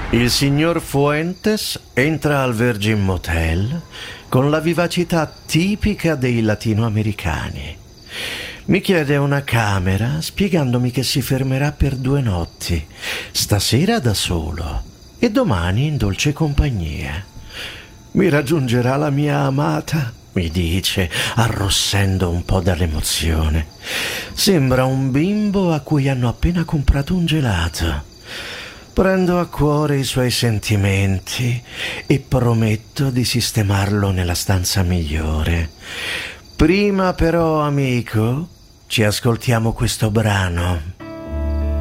Il signor Fuentes entra al Virgin Motel con la vivacità tipica dei latinoamericani. Mi chiede una camera spiegandomi che si fermerà per 2 notti, stasera da solo e domani in dolce compagnia. Mi raggiungerà la mia amata, mi dice, arrossendo un po' dall'emozione. Sembra un bimbo a cui hanno appena comprato un gelato. Prendo a cuore i suoi sentimenti e prometto di sistemarlo nella stanza migliore. Prima però, amico, ci ascoltiamo questo brano.